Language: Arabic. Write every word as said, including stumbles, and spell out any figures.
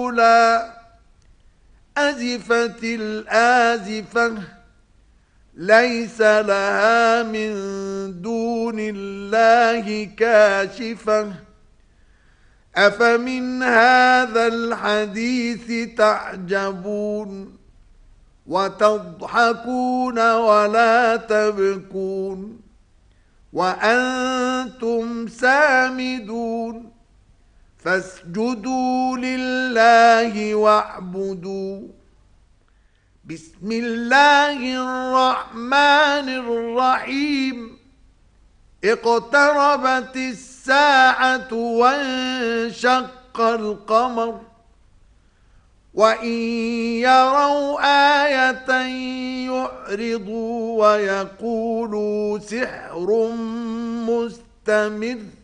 الأولى أزفت الآزفة ليس لها من دون الله كاشفة أفمن هذا الحديث تعجبون وتضحكون ولا تبكون وأنتم سامدون فاسجدوا لله واعبدوا. بسم الله الرحمن الرحيم. اقتربت الساعة وانشق القمر وإن يروا آية يعرضوا ويقولوا سحر مستمر